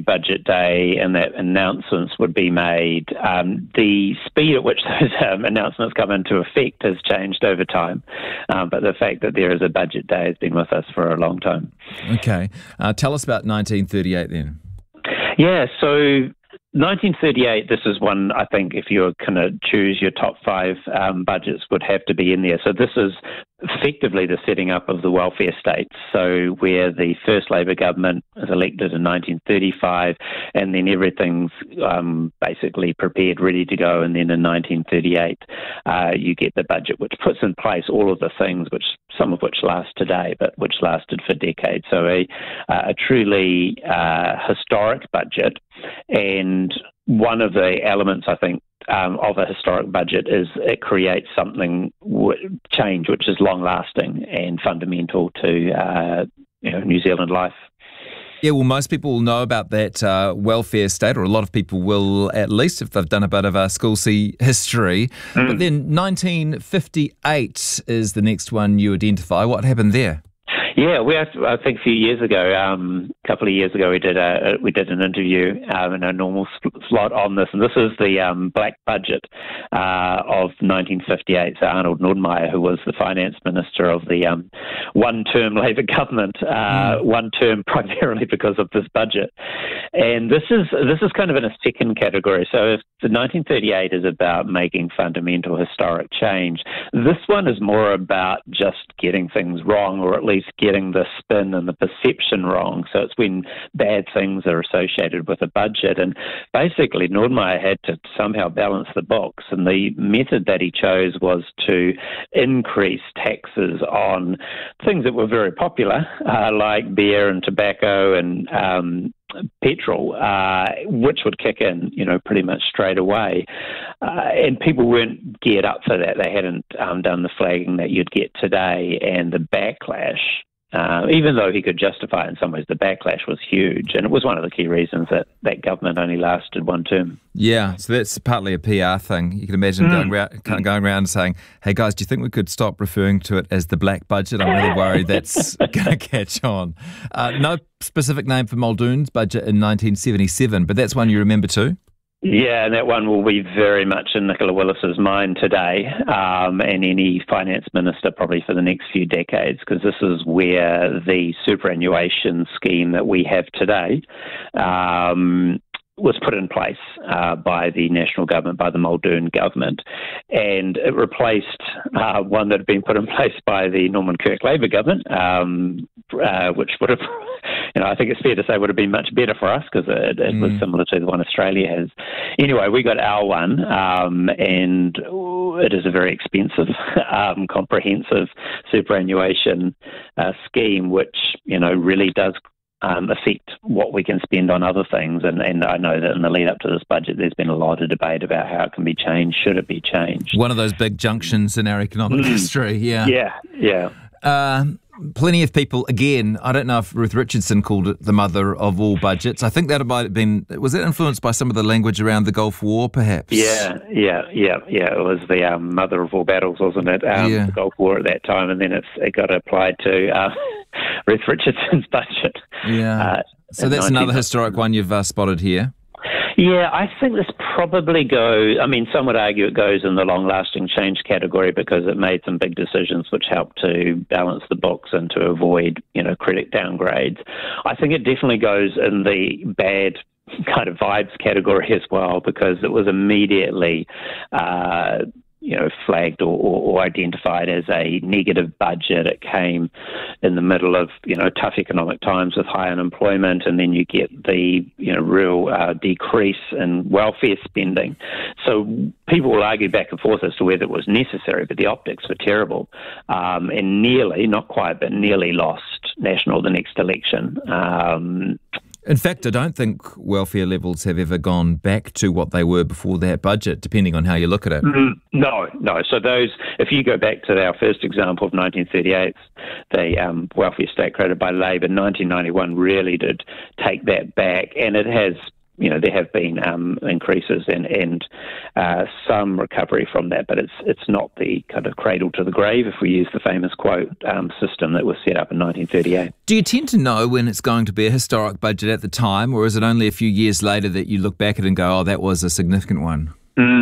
budget day and that announcements would be made. The speed at which those announcements come into effect has changed over time, but the fact that there is a budget day has been with us for a long time. Okay. Tell us about 1938 then. Yeah, so 1938, this is one, I think, if you're going to choose your top five budgets, would have to be in there. So this is effectively the setting up of the welfare states, so where the first Labor government is elected in 1935, and then everything's basically prepared, ready to go, and then in 1938 you get the budget, which puts in place all of the things, which some of which last today, but which lasted for decades. So a truly historic budget, and one of the elements, I think, of a historic budget is it creates something change which is long-lasting and fundamental to New Zealand life. Yeah, well, most people will know about that welfare state, or a lot of people will, at least if they've done a bit of school C history. But then 1958 is the next one you identify. What happened there? Yeah, I think a few years ago, a couple of years ago, we did an interview in a normal slot on this, and this is the black budget of 1958. So Arnold Nordmeyer, who was the finance minister of the one-term Labor government, one term primarily because of this budget, and this is kind of in a second category. So if the 1938 is about making fundamental historic change, this one is more about just getting things wrong, or at least getting the spin and the perception wrong. So it's when bad things are associated with a budget. And basically, Nordmeyer had to somehow balance the books. And the method that he chose was to increase taxes on things that were very popular, like beer and tobacco and petrol, which would kick in, pretty much straight away. And people weren't geared up for that. They hadn't done the flagging that you'd get today, and the backlash, even though he could justify it in some ways, the backlash was huge. And it was one of the key reasons that government only lasted one term. Yeah, so that's partly a PR thing. You can imagine going around and saying, hey guys, do you think we could stop referring to it as the black budget? I'm really worried that's going to catch on. No specific name for Muldoon's budget in 1977, but that's one you remember too? Yeah, and that one will be very much in Nicola Willis's mind today, and any finance minister probably for the next few decades, because this is where the superannuation scheme that we have today was put in place by the national government, by the Muldoon government, and it replaced one that had been put in place by the Norman Kirk Labor government, which would have, I think it's fair to say would have been much better for us, because it was similar to the one Australia has. Anyway, we got our one, and it is a very expensive, comprehensive superannuation scheme, which, really does affect what we can spend on other things. And I know that in the lead up to this budget, there's been a lot of debate about how it can be changed. Should it be changed? One of those big junctions in our economic history, Yeah. Plenty of people, again, I don't know if Ruth Richardson called it the mother of all budgets. I think that might have been, was it influenced by some of the language around the Gulf War, perhaps? Yeah. It was the mother of all battles, wasn't it? The Gulf War at that time, and then it got applied to Ruth Richardson's budget. Yeah. So that's another historic one you've spotted here. Yeah, I think this probably goes, some would argue it goes in the long-lasting change category, because it made some big decisions which helped to balance the books and to avoid, credit downgrades. I think it definitely goes in the bad kind of vibes category as well, because it was immediately flagged or identified as a negative budget. It came in the middle of, tough economic times with high unemployment, and then you get the, real decrease in welfare spending. So people will argue back and forth as to whether it was necessary, but the optics were terrible, and nearly, not quite, but nearly lost National the next election. In fact, I don't think welfare levels have ever gone back to what they were before that budget, depending on how you look at it. No. So those, if you go back to our first example of 1938, the welfare state created by Labor, 1991 really did take that back, and it has there have been increases and some recovery from that, but it's not the kind of cradle to the grave, if we use the famous quote, system that was set up in 1938. Do you tend to know when it's going to be a historic budget at the time, or is it only a few years later that you look back at it and go, oh, that was a significant one?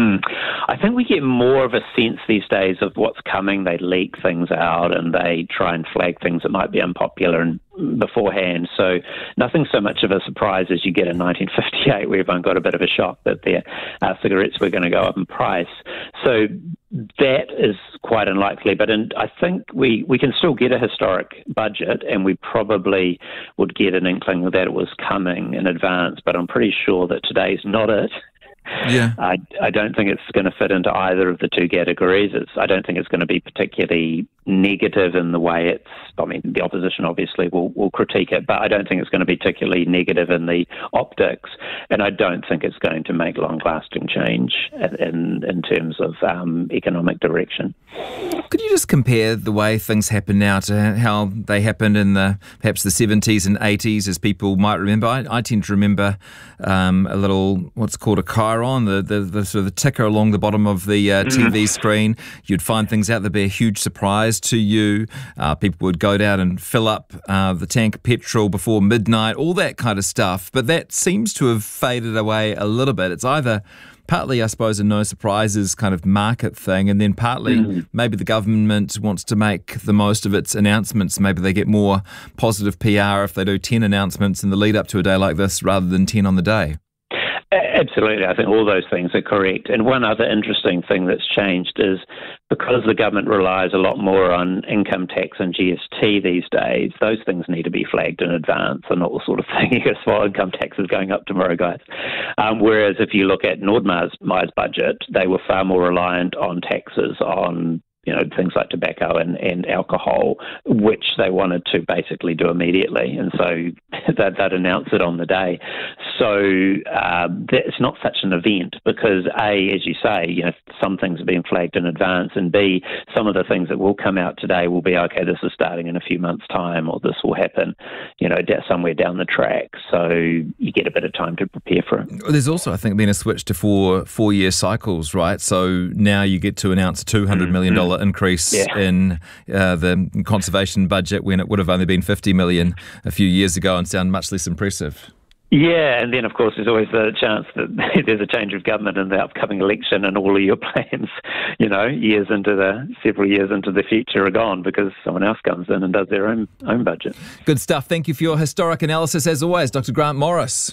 I think we get more of a sense these days of what's coming. They leak things out and they try and flag things that might be unpopular beforehand. So nothing so much of a surprise as you get in 1958, where everyone got a bit of a shock that their cigarettes were going to go up in price. So that is quite unlikely. But I think we can still get a historic budget, and we probably would get an inkling that it was coming in advance. But I'm pretty sure that today's not it. Yeah, I don't think it's going to fit into either of the two categories. I don't think it's going to be particularly negative in the way the opposition obviously will critique it, but I don't think it's going to be particularly negative in the optics, and I don't think it's going to make long-lasting change in terms of economic direction. Could you just compare the way things happen now to how they happened in perhaps the 70s and 80s, as people might remember? I tend to remember a little, what's called a chyron, the sort of the ticker along the bottom of the TV screen. You'd find things out, there'd be a huge surprise to you. People would go down and fill up the tank of petrol before midnight, all that kind of stuff. But that seems to have faded away a little bit. It's either partly, I suppose, a no surprises kind of market thing, and then partly maybe the government wants to make the most of its announcements. Maybe they get more positive PR if they do 10 announcements in the lead up to a day like this rather than 10 on the day. Absolutely. I think all those things are correct. And one other interesting thing that's changed is because the government relies a lot more on income tax and GST these days, those things need to be flagged in advance and not the sort of thing you guess, well, income tax is going up tomorrow, guys. Whereas if you look at Nordmaire's budget, they were far more reliant on taxes on things like tobacco and alcohol, which they wanted to basically do immediately. And so they'd announce it on the day. So it's not such an event because, A, as you say, some things are being flagged in advance, and B, some of the things that will come out today will be, okay, this is starting in a few months' time, or this will happen, somewhere down the track. So you get a bit of time to prepare for it. There's also, I think, been a switch to four-year cycles, right? So now you get to announce a $200 million increase in the conservation budget when it would have only been $50 million a few years ago and sound much less impressive. Yeah, and then of course there's always the chance that there's a change of government in the upcoming election, and all of your plans, several years into the future are gone because someone else comes in and does their own budget. Good stuff. Thank you for your historic analysis as always, Dr. Grant Morris.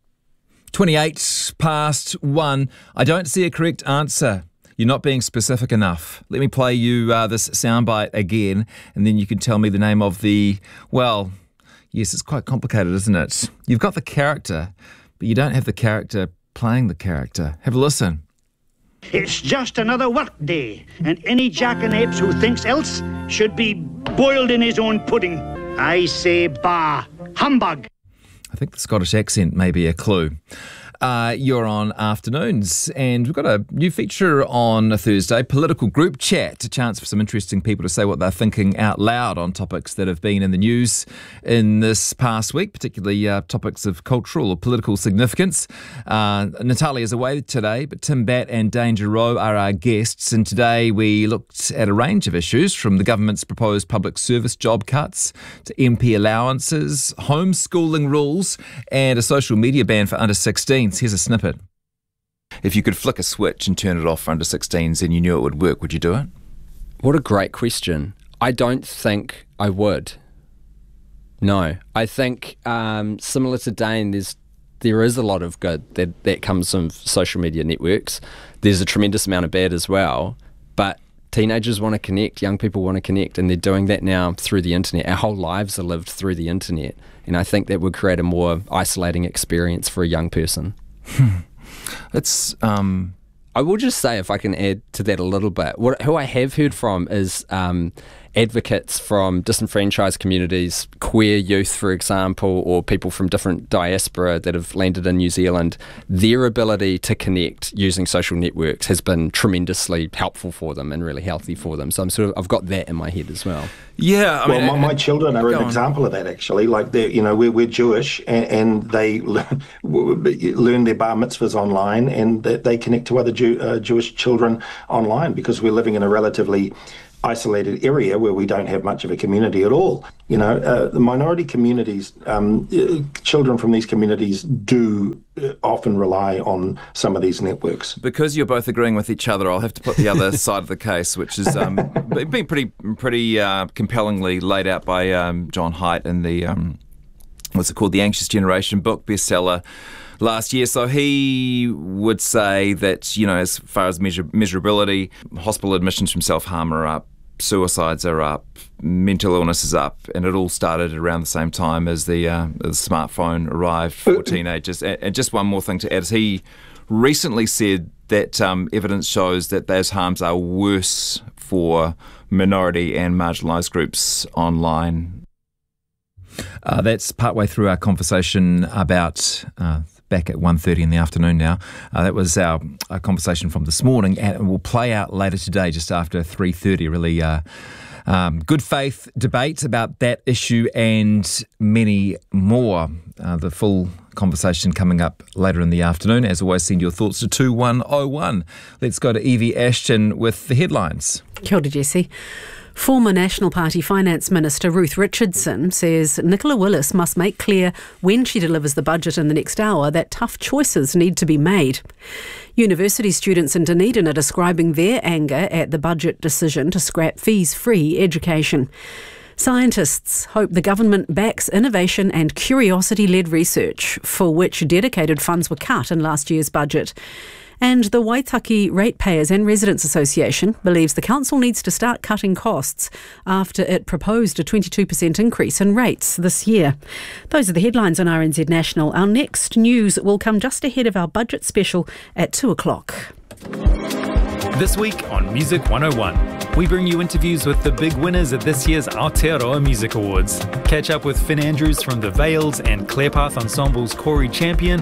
1:28. I don't see a correct answer. You're not being specific enough. Let me play you this soundbite again, and then you can tell me the name of yes, it's quite complicated, isn't it? You've got the character, but you don't have the character playing the character. Have a listen. It's just another work day, and any jackanapes who thinks else should be boiled in his own pudding. I say bah, humbug. I think the Scottish accent may be a clue. You're on Afternoons, and we've got a new feature on a Thursday, Political Group Chat, a chance for some interesting people to say what they're thinking out loud on topics that have been in the news in this past week, particularly topics of cultural or political significance. Natalia's away today, but Tim Batt and Danger Rowe are our guests, and today we looked at a range of issues, from the government's proposed public service job cuts to MP allowances, homeschooling rules, and a social media ban for under 16s. Here's a snippet. If you could flick a switch and turn it off for under 16s and you knew it would work, would you do it? What a great question. I don't think I would. No. I think similar to Dane, there is a lot of good that comes from social media networks. There's a tremendous amount of bad as well. But teenagers want to connect, young people want to connect, and they're doing that now through the internet. Our whole lives are lived through the internet. And I think that would create a more isolating experience for a young person. It's I will just say, if I can add to that a little bit, who I have heard from is advocates from disenfranchised communities, queer youth, for example, or people from different diaspora that have landed in New Zealand, their ability to connect using social networks has been tremendously helpful for them and really healthy for them. So I've got that in my head as well. Yeah, I mean, my children are an example of that, actually. Like, we're Jewish, and they learn their bar mitzvahs online, and they connect to other Jewish children online, because we're living in a relatively isolated area where we don't have much of a community at all. The minority communities, children from these communities do often rely on some of these networks. Because you're both agreeing with each other, I'll have to put the other side of the case, which is being pretty compellingly laid out by John Haidt in the what's it called, The Anxious Generation book, bestseller last year. So he would say that, as far as measurability, hospital admissions from self-harm are up, suicides are up, mental illness is up, and it all started around the same time as the smartphone arrived for teenagers. And just one more thing to add is he recently said that evidence shows that those harms are worse for minority and marginalised groups online. That's partway through our conversation about back at 1:30 in the afternoon now. That was our conversation from this morning, and it will play out later today just after 3:30. Really good faith debate about that issue and many more. The full conversation coming up later in the afternoon. As always, send your thoughts to 2101. Let's go to Evie Ashton with the headlines. Kia ora, Jesse. Former National Party Finance Minister Ruth Richardson says Nicola Willis must make clear when she delivers the budget in the next hour that tough choices need to be made. University students in Dunedin are describing their anger at the budget decision to scrap fees-free education. Scientists hope the government backs innovation and curiosity-led research, for which dedicated funds were cut in last year's budget. And the Waitaki Ratepayers and Residents Association believes the council needs to start cutting costs after it proposed a 22% increase in rates this year. Those are the headlines on RNZ National. Our next news will come just ahead of our budget special at 2 o'clock. This week on Music 101, we bring you interviews with the big winners at this year's Aotearoa Music Awards. Catch up with Finn Andrews from the Veils and Clearpath Ensemble's Corey Champion.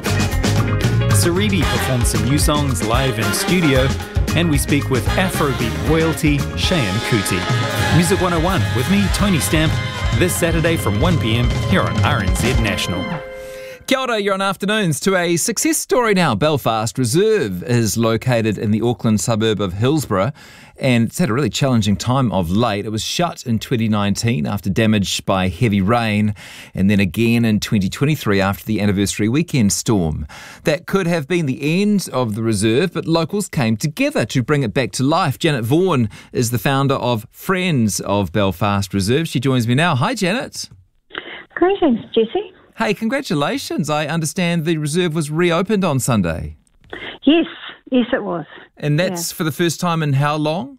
Saribi performs some new songs live in studio, and we speak with Afrobeat royalty Cheyenne Kuti. Music 101 with me, Tony Stamp, this Saturday from 1 p.m. here on RNZ National. Kia ora, you're on Afternoons to a success story now. Belfast Reserve is located in the Auckland suburb of Hillsborough, and it's had a really challenging time of late. It was shut in 2019 after damage by heavy rain, and then again in 2023 after the anniversary weekend storm. That could have been the end of the reserve, but locals came together to bring it back to life. Janet Vaughan is the founder of Friends of Belfast Reserve. She joins me now. Hi, Janet. Greetings, Jesse. Hey, congratulations. I understand the reserve was reopened on Sunday. Yes, it was. And that's for the first time in how long?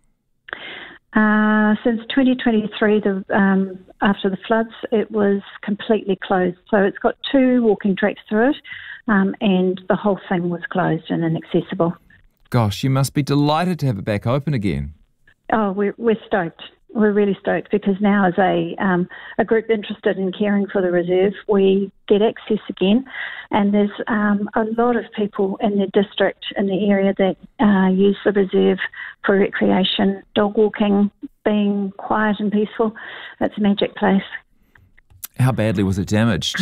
Since 2023, after the floods, it was completely closed. So it's got 2 walking tracks through it, and the whole thing was closed and inaccessible. Gosh, you must be delighted to have it back open again. Oh, we're stoked. We're really stoked because now as a group interested in caring for the reserve, we get access again, and there's a lot of people in the district, in the area that use the reserve for recreation, dog walking, being quiet and peaceful. It's a magic place. How badly was it damaged?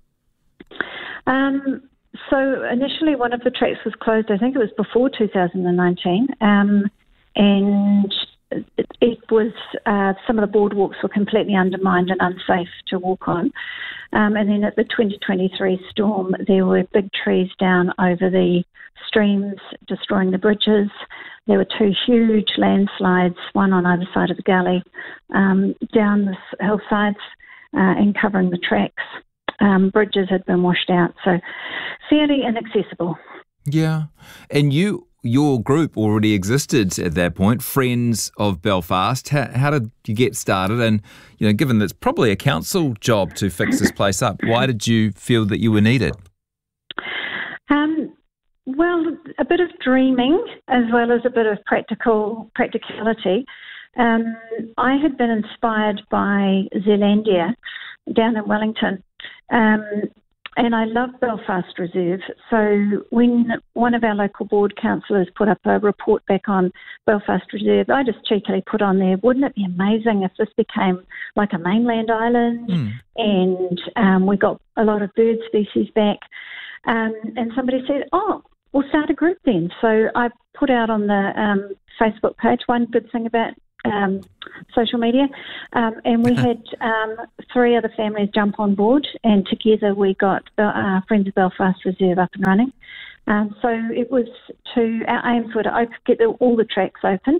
So initially one of the tracks was closed, I think it was before 2019, and it was some of the boardwalks were completely undermined and unsafe to walk on. And then at the 2023 storm, there were big trees down over the streams, destroying the bridges. There were 2 huge landslides, one on either side of the gully, down the hillsides and covering the tracks. Bridges had been washed out, so fairly inaccessible. Yeah. And your group already existed at that point, Friends of Belfast. How did you get started? And, given that it's probably a council job to fix this place up, why did you feel that you were needed? Well, a bit of dreaming as well as a bit of practicality. I had been inspired by Zealandia down in Wellington, and I love Belfast Reserve. So when one of our local board councillors put up a report back on Belfast Reserve, I just cheekily put on there, wouldn't it be amazing if this became like a mainland island and we got a lot of bird species back? And somebody said, oh, we'll start a group then. So I put out on the Facebook page, one good thing about social media, and we had 3 other families jump on board, and together we got Friends of Belfast Reserve up and running. So it was our aims were to get all the tracks open,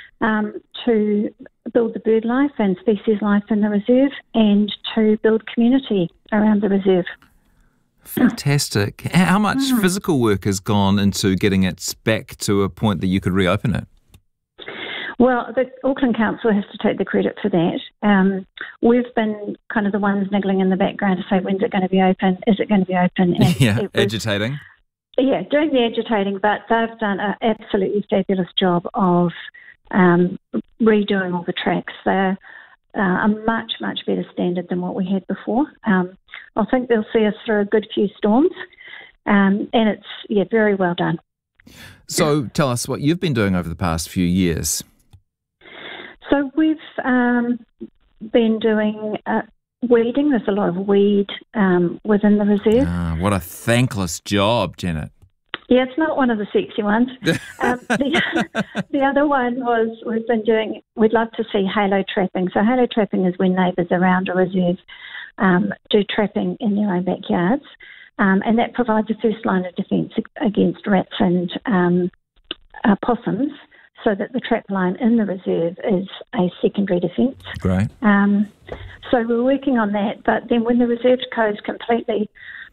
to build the bird life and species life in the reserve, and to build community around the reserve. Fantastic. How much physical work has gone into getting it back to a point that you could reopen it? Well, the Auckland Council has to take the credit for that. We've been kind of the ones niggling in the background to say, when's it going to be open? Is it going to be open? And agitating. Yeah, doing the agitating, but they've done an absolutely fabulous job of redoing all the tracks. They're a much, much better standard than what we had before. I think they'll see us through a good few storms, and it's, very well done. So tell us what you've been doing over the past few years. So we've been doing weeding. There's a lot of weed within the reserve. What a thankless job, Janet. Yeah, it's not one of the sexy ones. The other one was we'd love to see halo trapping. So halo trapping is when neighbours around a reserve do trapping in their own backyards. And that provides a first line of defence against rats and possums, so that the trap line in the reserve is a secondary defence. Great. So we're working on that, but then when the reserve closed completely,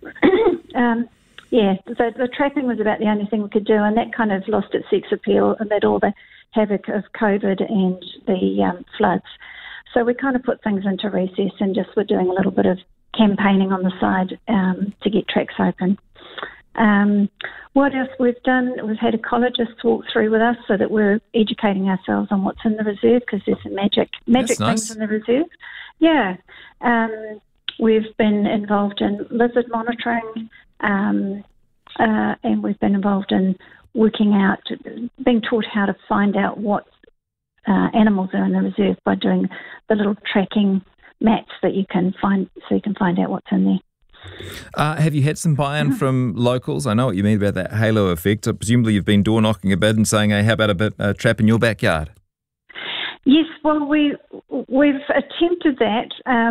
the trapping was about the only thing we could do, and that kind of lost its sex appeal amid all the havoc of COVID and the floods. So we kind of put things into recess and just we're doing a little bit of campaigning on the side to get tracks open. What else we've done, we've had ecologists walk through with us so that we're educating ourselves on what's in the reserve, because there's some magic things in the reserve. Yeah. We've been involved in lizard monitoring, and we've been involved in being taught how to find out what animals are in the reserve by doing the little tracking maps that you can find, so you can find out what's in there. Have you had some buy-in from locals? I know what you mean about that halo effect. Presumably you've been door knocking a bit and saying, hey, how about a bit trap in your backyard? Yes, well, we've attempted that.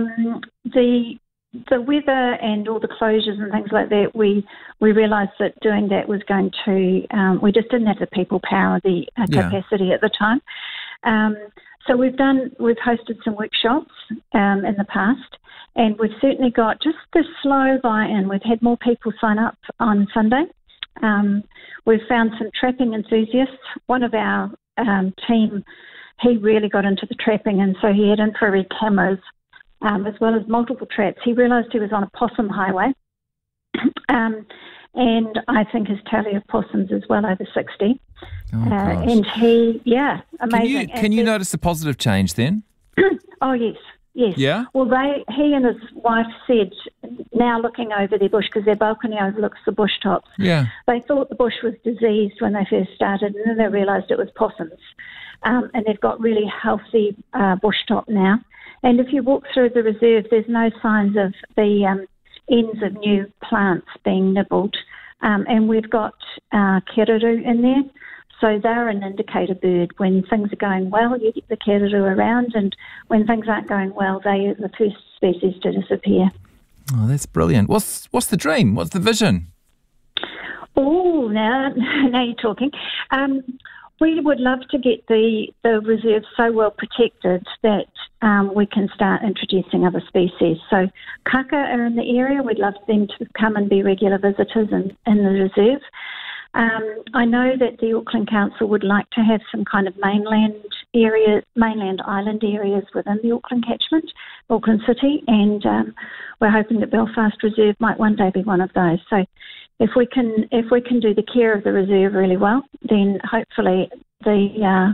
The weather and all the closures and things like that, we realised that doing that was going to, we just didn't have the people power, the capacity at the time. So we've hosted some workshops in the past, and we've certainly got just the slow buy-in. We've had more people sign up on Sunday. We've found some trapping enthusiasts. One of our team, he really got into the trapping, and so he had infrared cameras as well as multiple traps. He realised he was on a possum highway, and I think his tally of possums is well over 60. And amazing. Can you notice a positive change then? Oh, yes. Yeah? Well, he and his wife said, now looking over their bush, because their balcony overlooks the bush tops, they thought the bush was diseased when they first started, and then they realised it was possums. And they've got really healthy bush top now. And if you walk through the reserve, there's no signs of the ends of new plants being nibbled. And we've got keruru in there. So they're an indicator bird. When things are going well, you get the keruru around, and when things aren't going well, they are the first species to disappear. Oh, that's brilliant. What's the dream? What's the vision? Oh, now you're talking. We would love to get the reserve so well protected that we can start introducing other species. So kaka are in the area. We'd love them to come and be regular visitors in the reserve. I know that the Auckland Council would like to have some kind of mainland island areas within the Auckland catchment, Auckland City, and we're hoping that Belfast Reserve might one day be one of those. So if we can do the care of the reserve really well, then hopefully the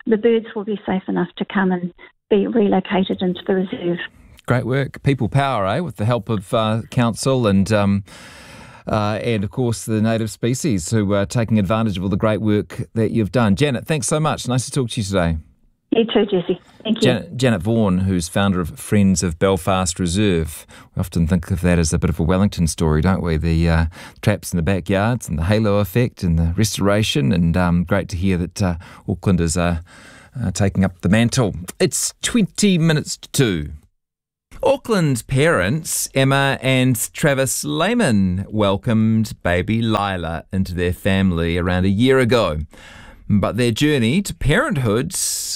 the birds will be safe enough to come and be relocated into the reserve. Great work. People power, with the help of council and of course the native species who are taking advantage of all the great work that you've done. Janet, thanks so much. Nice to talk to you today. You too, Jesse. Thank you. Janet Vaughan, who's founder of Friends of Belfast Reserve. We often think of that as a bit of a Wellington story, don't we? The traps in the backyards and the halo effect and the restoration. And great to hear that Aucklanders are taking up the mantle. It's 20 minutes to 2. Auckland parents Emma and Travis Lehman welcomed baby Lila into their family around a year ago. But their journey to parenthood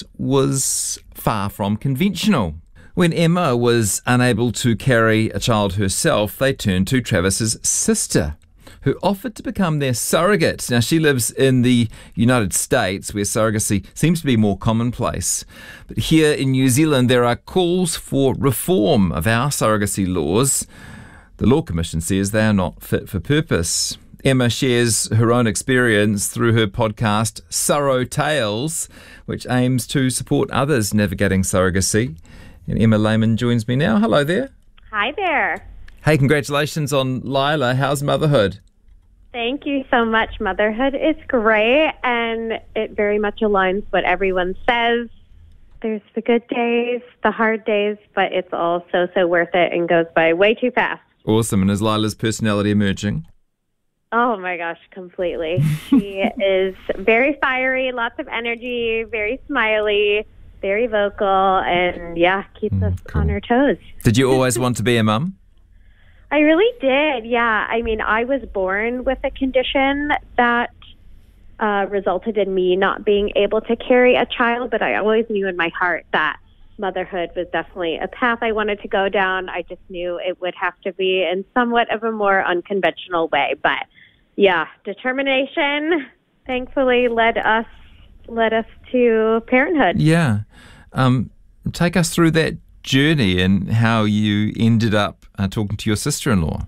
was far from conventional. When Emma was unable to carry a child herself, they turned to Travis's sister, who offered to become their surrogate. Now, she lives in the United States, where surrogacy seems to be more commonplace. But here in New Zealand, there are calls for reform of our surrogacy laws. The Law Commission says they are not fit for purpose. Emma shares her own experience through her podcast, Surro Tales, which aims to support others navigating surrogacy. And Emma Lehman joins me now. Hello there. Hi there. Hey, congratulations on Lila. How's motherhood? Thank you so much. Motherhood is great, and it very much aligns what everyone says. There's the good days, the hard days, but it's all so worth it and goes by way too fast. Awesome. And is Lila's personality emerging? Oh my gosh, completely. She is very fiery, lots of energy, very smiley, very vocal, and keeps us on our toes. Did you always want to be a mum? I really did, yeah. I mean, I was born with a condition that resulted in me not being able to carry a child, but I always knew in my heart that motherhood was definitely a path I wanted to go down. I just knew it would have to be in somewhat of a more unconventional way. But yeah, determination thankfully led us to parenthood. Yeah. Take us through that journey and how you ended up talking to your sister-in-law.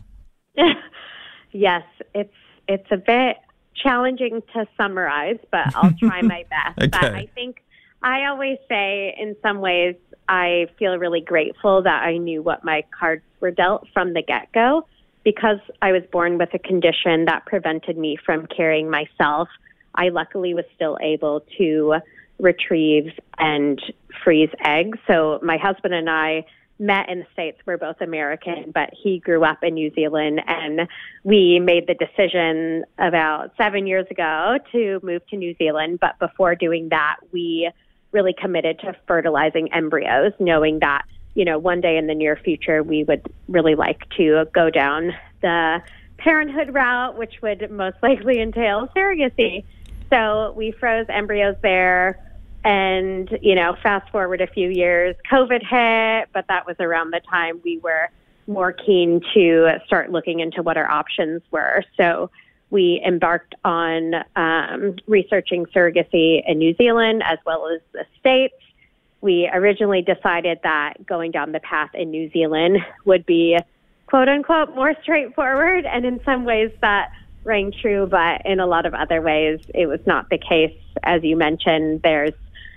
Yes, it's a bit challenging to summarize, but I'll try my best. Okay. But I think I always say in some ways I feel really grateful that I knew what my cards were dealt from the get-go, because I was born with a condition that prevented me from carrying myself. I luckily was still able to retrieve and freeze eggs. So my husband and I met in the States. We're both American, but he grew up in New Zealand, and we made the decision about 7 years ago to move to New Zealand. But before doing that, we really committed to fertilizing embryos, knowing that, one day in the near future, we would really like to go down the parenthood route, which would most likely entail surrogacy. So we froze embryos there. And, fast forward a few years, COVID hit, but that was around the time we were more keen to start looking into what our options were. So we embarked on researching surrogacy in New Zealand as well as the States. We originally decided that going down the path in New Zealand would be, quote unquote, more straightforward. And in some ways that rang true, but in a lot of other ways, it was not the case. As you mentioned, there's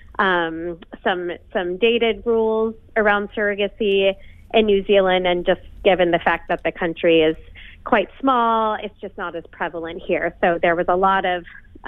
some dated rules around surrogacy in New Zealand, and just given the fact that the country is quite small, it's just not as prevalent here. So there was a lot of,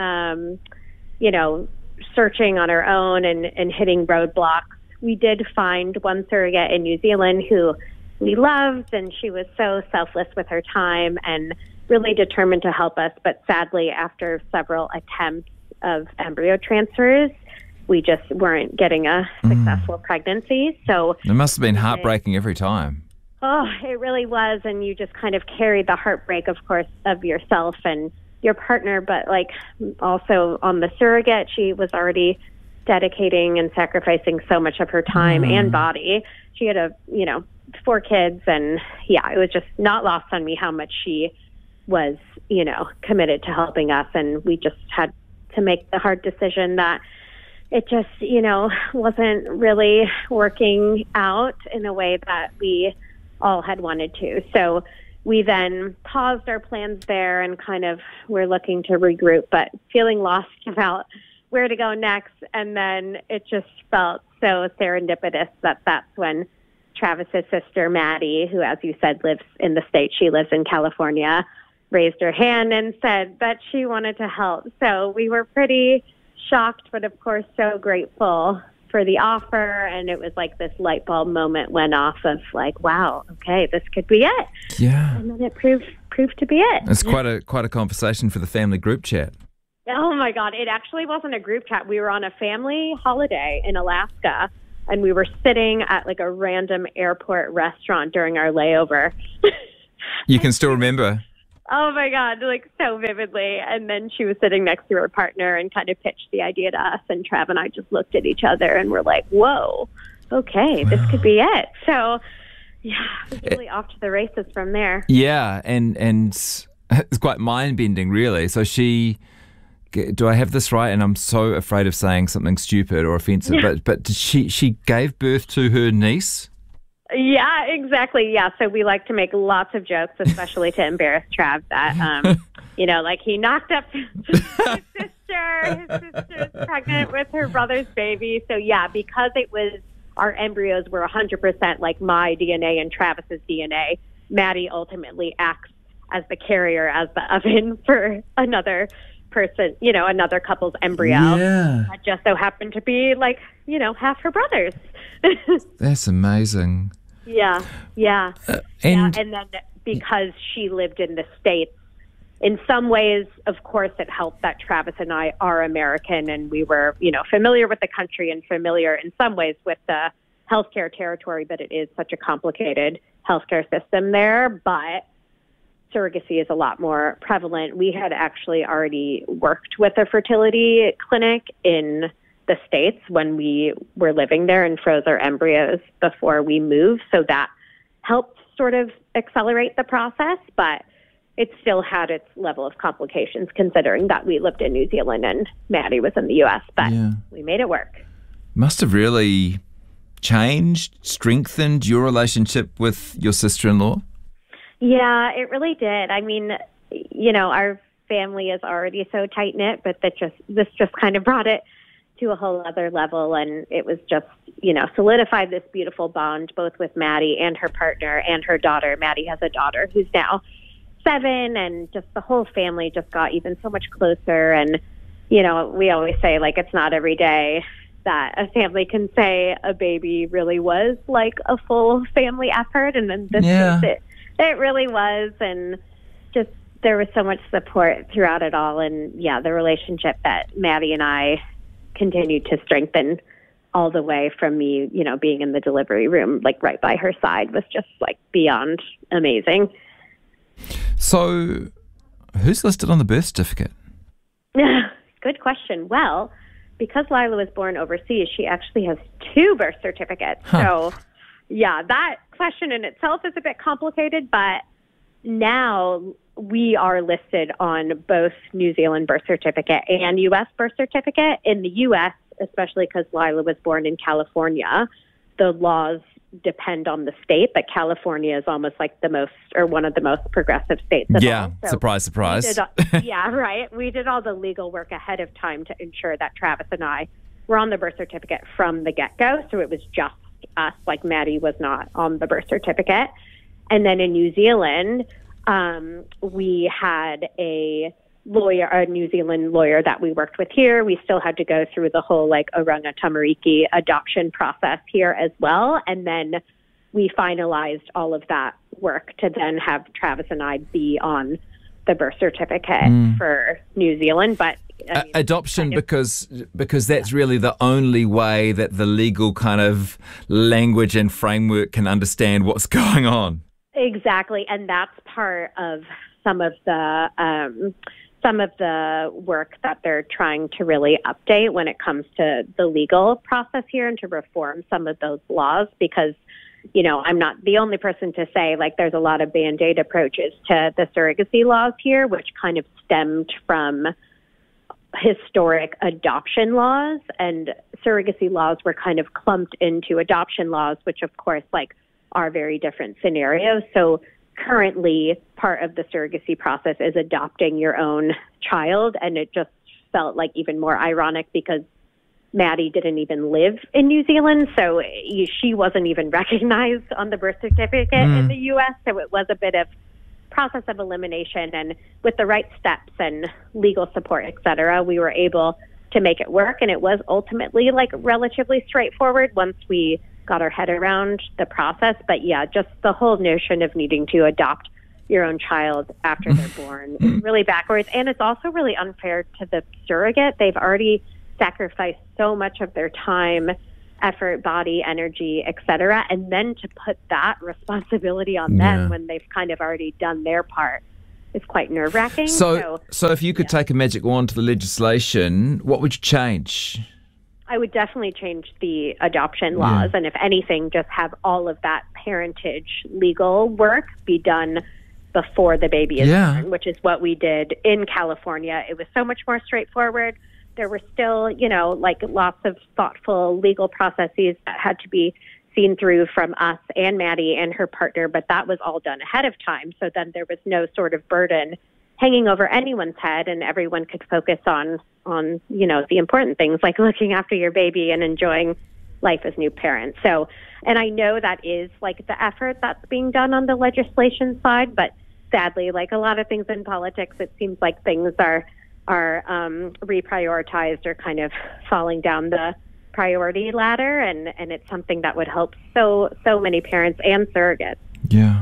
searching on our own and hitting roadblocks. We did find one surrogate in New Zealand who we loved, and she was so selfless with her time and really determined to help us. But sadly, after several attempts of embryo transfers, we just weren't getting a successful pregnancy. So it must have been heartbreaking every time. Oh, it really was. And you just kind of carried the heartbreak, of course, of yourself and your partner, but also on the surrogate, she was already dedicating and sacrificing so much of her time and body. She had 4 kids, and it was just not lost on me how much she was, committed to helping us. And we just had to make the hard decision that it just, wasn't really working out in a way that we all had wanted to. So we then paused our plans there and kind of were looking to regroup, but feeling lost about where to go next. And then it just felt so serendipitous that that's when Travis's sister, Maddie, who, as you said, lives in the state, she lives in California, raised her hand and said that she wanted to help. So we were pretty shocked, but of course so grateful for the offer. And it was like this light bulb moment went off of like, wow, okay, this could be it. Yeah. And then it proved to be it. It's quite a conversation for the family group chat. Oh my God. It actually wasn't a group chat. We were on a family holiday in Alaska, and we were sitting at like a random airport restaurant during our layover. You can still remember? Oh my God, like so vividly. And then she was sitting next to her partner and kind of pitched the idea to us, and Trav and I just looked at each other and were like, whoa, okay, this could be it. So yeah, it's really off to the races from there. Yeah, and it's quite mind-bending, really. So do I have this right? And I'm so afraid of saying something stupid or offensive, but she gave birth to her niece? Yeah, exactly. Yeah, so we like to make lots of jokes, especially to embarrass Trav, that, like he knocked up his sister. His sister's pregnant with her brother's baby. So yeah, because it was, our embryos were 100% like my DNA and Travis's DNA, Maddie ultimately acts as the carrier, as the oven for another person, another couple's embryo. Yeah. That just so happened to be like, half her brother's. That's amazing. Yeah. And then because she lived in the States, in some ways, of course, it helped that Travis and I are American, and we were, familiar with the country and familiar in some ways with the healthcare territory, but it is such a complicated healthcare system there. But surrogacy is a lot more prevalent. We had actually already worked with a fertility clinic in the States when we were living there and froze our embryos before we moved. So that helped sort of accelerate the process, but it still had its level of complications considering that we lived in New Zealand and Maddie was in the U.S., but we made it work. Must have really changed, strengthened your relationship with your sister-in-law? Yeah, it really did. I mean, our family is already so tight-knit, but this just kind of brought it to a whole other level, and it was just, solidified this beautiful bond both with Maddie and her partner and her daughter. Maddie has a daughter who's now 7, and just the whole family just got even so much closer. And, we always say, like, it's not every day that a family can say a baby really was like a full family effort, and then this case, it really was, and just there was so much support throughout it all. And yeah, the relationship that Maddie and I continued to strengthen all the way from me, being in the delivery room, like right by her side, was just like beyond amazing. So who's listed on the birth certificate? Good question. Well, because Lila was born overseas, she actually has 2 birth certificates. So yeah, that question in itself is a bit complicated, but now we are listed on both New Zealand birth certificate and U.S. birth certificate. In the U.S., especially because Lila was born in California, the laws depend on the state, but California is almost like one of the most progressive states of all. So surprise. Yeah, right. We did all the legal work ahead of time to ensure that Travis and I were on the birth certificate from the get-go, so it was just us, like Maddie was not on the birth certificate. And then in New Zealand, we had a New Zealand lawyer that we worked with here. We still had to go through the whole like Oranga Tamariki adoption process here as well. And then we finalized all of that work to then have Travis and I be on the birth certificate for New Zealand. But adoption, because that's really the only way that the legal kind of language and framework can understand what's going on. Exactly, and that's part of some of the work that they're trying to really update when it comes to the legal process here and to reform some of those laws, because I'm not the only person to say, like, there's a lot of Band-Aid approaches to the surrogacy laws here, which kind of stemmed from historic adoption laws, and surrogacy laws were kind of clumped into adoption laws, which of course, like, are very different scenarios. So currently, part of the surrogacy process is adopting your own child, and it just felt like even more ironic because Maddie didn't even live in New Zealand, so she wasn't even recognized on the birth certificate in the U.S., so it was a bit of process of elimination. And with the right steps and legal support, et cetera, we were able to make it work. And it was ultimately like relatively straightforward once we got our head around the process. But yeah, just the whole notion of needing to adopt your own child after they're born is really backwards. And it's also really unfair to the surrogate. They've already sacrificed so much of their time, effort, body, energy, etc., and then to put that responsibility on them when they've kind of already done their part is quite nerve-wracking. So if you could take a magic wand to the legislation, what would you change? I would definitely change the adoption laws, and if anything, just have all of that parentage legal work be done before the baby is born, which is what we did in California. It was so much more straightforward. There were still, like lots of thoughtful legal processes that had to be seen through from us and Maddie and her partner, but that was all done ahead of time. So then there was no sort of burden hanging over anyone's head, and everyone could focus on the important things like looking after your baby and enjoying life as new parents. So, and I know that is like the effort that's being done on the legislation side, but sadly, like a lot of things in politics, it seems like things are reprioritized or kind of falling down the priority ladder, and it's something that would help so many parents and surrogates. Yeah.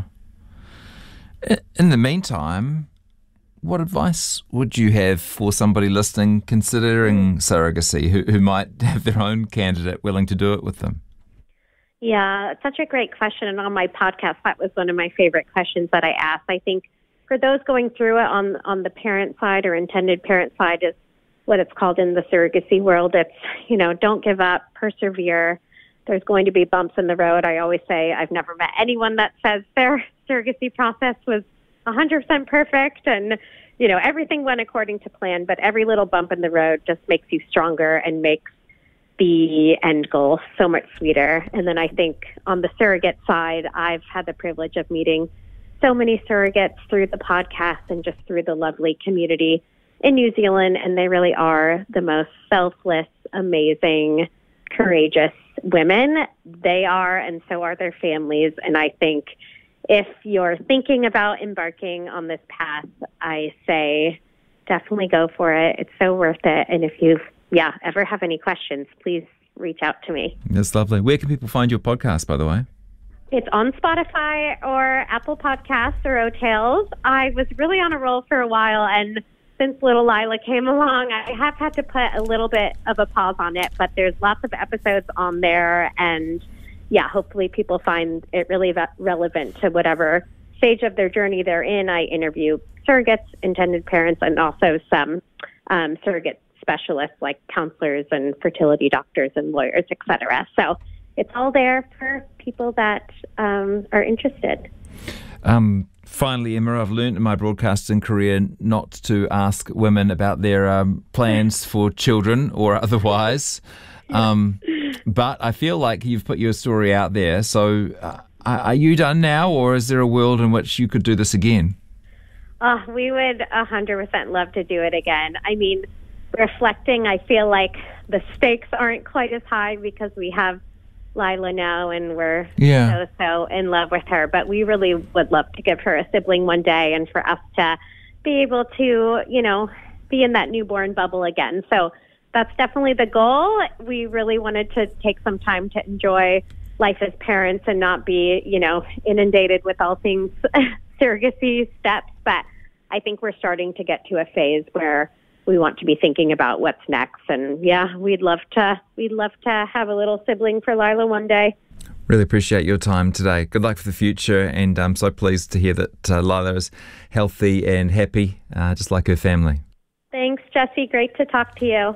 In the meantime, what advice would you have for somebody listening considering surrogacy who might have their own candidate willing to do it with them? Yeah, it's such a great question. And on my podcast, that was one of my favorite questions that I asked. I think for those going through it on the parent side or intended parent side is what it's called in the surrogacy world. It's, don't give up, persevere. There's going to be bumps in the road. I always say I've never met anyone that says their surrogacy process was 100% perfect and, everything went according to plan, but every little bump in the road just makes you stronger and makes the end goal so much sweeter. And then I think on the surrogate side, I've had the privilege of meeting so many surrogates through the podcast and just through the lovely community in New Zealand, and they really are the most selfless, amazing, courageous women. They are, and so are their families. And I think if you're thinking about embarking on this path, I say definitely go for it. It's so worth it. And if you ever have any questions, please reach out to me. That's lovely. Where can people find your podcast, by the way? It's on Spotify or Apple Podcasts or O'Tales. I was really on a roll for a while, and since little Lila came along, I have had to put a little bit of a pause on it, but there's lots of episodes on there, and hopefully people find it really relevant to whatever stage of their journey they're in. I interview surrogates, intended parents, and also some surrogate specialists like counselors and fertility doctors and lawyers, etc. So it's all there for people that are interested. Finally, Emma, I've learned in my broadcasting career not to ask women about their plans for children or otherwise. But I feel like you've put your story out there. So are you done now, or is there a world in which you could do this again? We would 100% love to do it again. I mean, reflecting, I feel like the stakes aren't quite as high because we have Lila now and we're so in love with her. But we really would love to give her a sibling one day and for us to be able to, be in that newborn bubble again. So that's definitely the goal. We really wanted to take some time to enjoy life as parents and not be, inundated with all things surrogacy steps. But I think we're starting to get to a phase where we want to be thinking about what's next. And we'd love to have a little sibling for Lila one day. Really appreciate your time today. Good luck for the future. And I'm so pleased to hear that Lila is healthy and happy, just like her family. Thanks, Jesse. Great to talk to you.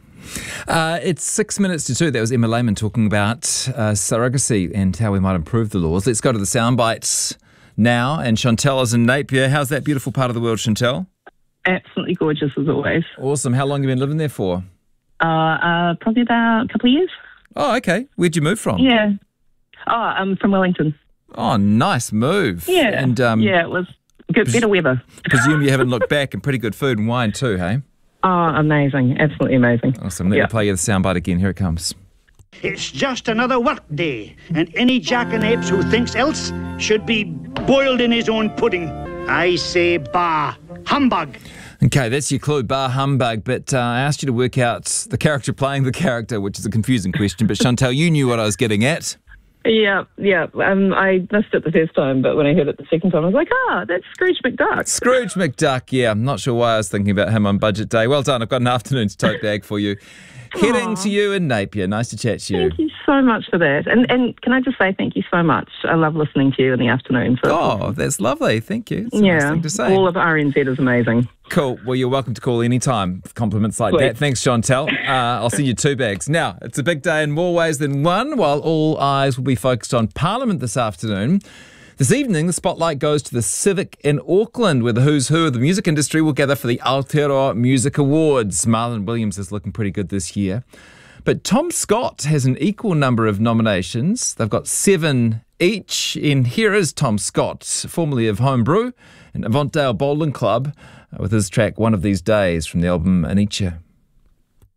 It's 6 minutes to 2. That was Emma Lehman talking about surrogacy and how we might improve the laws. Let's go to the sound bites now. And Chantel is in Napier. How's that beautiful part of the world, Chantel? Absolutely gorgeous as always. Awesome. How long have you been living there for? Probably about a couple of years. Oh, okay. Where'd you move from? Yeah. I'm from Wellington. Oh, nice move. Yeah. And it was good, better weather. Presume you haven't looked back, and pretty good food and wine too, hey? Oh, amazing. Absolutely amazing. Awesome. Let me play you the soundbite again. Here it comes. It's just another work day, and any jackanapes who thinks else should be boiled in his own pudding. I say bah humbug. Okay, that's your clue, bar humbug. But I asked you to work out the character playing the character, which is a confusing question. But Chantal, you knew what I was getting at. Yeah. I missed it the first time, but when I heard it the second time, I was like, that's Scrooge McDuck. Scrooge McDuck, yeah. I'm not sure why I was thinking about him on budget day. Well done. I've got an afternoon's tote bag for you. Heading to you in Napier. Nice to chat to you. Thank you so much for that. And can I just say thank you so much? I love listening to you in the afternoon. So that's lovely. Thank you. It's a nice thing to say. All of RNZ is amazing. Cool. Well, you're welcome to call anytime for compliments like that. Thanks, Chantal. I'll send you 2 bags. Now, it's a big day in more ways than one, while all eyes will be focused on Parliament this afternoon. This evening, the spotlight goes to the Civic in Auckland, where the who's who of the music industry will gather for the Aotearoa Music Awards. Marlon Williams is looking pretty good this year. But Tom Scott has an equal number of nominations. They've got 7 each. And here is Tom Scott, formerly of Homebrew and Avondale Bowling Club, with his track One of These Days from the album Anicha.